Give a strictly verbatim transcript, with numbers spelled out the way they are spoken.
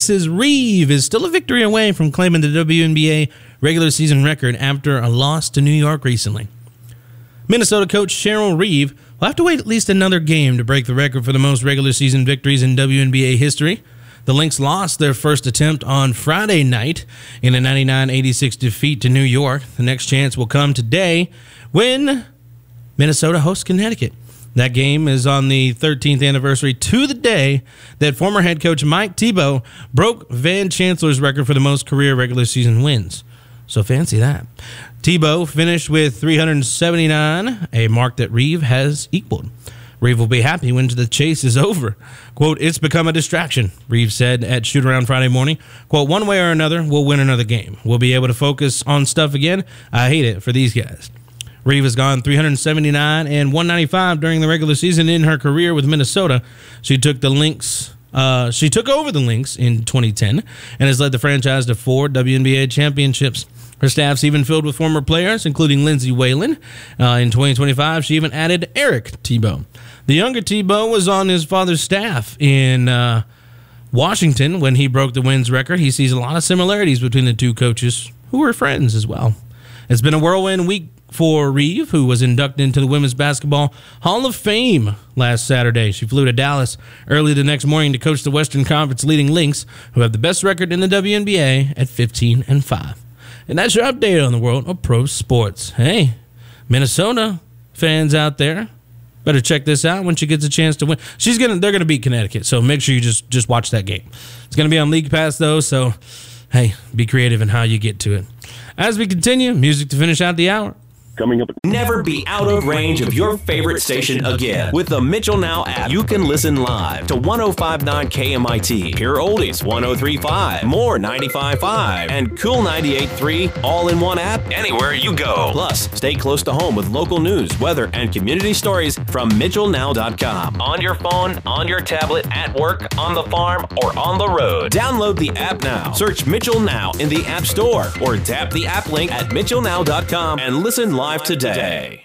Lynx's Reeve is still a victory away from claiming the W N B A regular season record after a loss to New York recently. Minnesota coach Cheryl Reeve will have to wait at least another game to break the record for the most regular season victories in W N B A history. The Lynx lost their first attempt on Friday night in a ninety-nine eighty-six defeat to New York. The next chance will come today when Minnesota hosts Connecticut. That game is on the thirteenth anniversary to the day that former head coach Mike Thibault broke Van Chancellor's record for the most career regular season wins. So fancy that. Thibault finished with three hundred seventy-nine, a mark that Reeve has equaled. Reeve will be happy when the chase is over. Quote, "It's become a distraction," Reeve said at shoot-around Friday morning. Quote, "One way or another, we'll win another game. We'll be able to focus on stuff again. I hate it for these guys." Reeve has gone three hundred seventy-nine and one ninety-five during the regular season in her career with Minnesota. She took the Lynx. Uh, she took over the Lynx in twenty ten and has led the franchise to four W N B A championships. Her staff's even filled with former players, including Lindsay Whalen. Uh, in twenty twenty-five, she even added Eric Thibault. The younger Thibault was on his father's staff in uh, Washington when he broke the wins record. He sees a lot of similarities between the two coaches, who were friends as well. It's been a whirlwind week for Reeve, who was inducted into the Women's Basketball Hall of Fame last Saturday. She flew to Dallas early the next morning to coach the Western Conference leading Lynx, who have the best record in the W N B A at fifteen and five. And that's your update on the world of pro sports. Hey, Minnesota fans out there, better check this out when she gets a chance to win. She's gonna, they're gonna beat Connecticut, so make sure you just just watch that game. It's gonna be on League Pass though, so hey, be creative in how you get to it. As we continue, music to finish out the hour. Coming up. Never be out of range of your favorite station again. With the Mitchell Now app, you can listen live to one oh five point nine K M I T, Pure Oldies one oh three point five, More ninety-five point five, and Cool ninety-eight point three, all in one app anywhere you go. Plus, stay close to home with local news, weather, and community stories from Mitchell Now dot com. On your phone, on your tablet, at work, on the farm, or on the road. Download the app now. Search Mitchell Now in the App Store or tap the app link at Mitchell Now dot com and listen live today.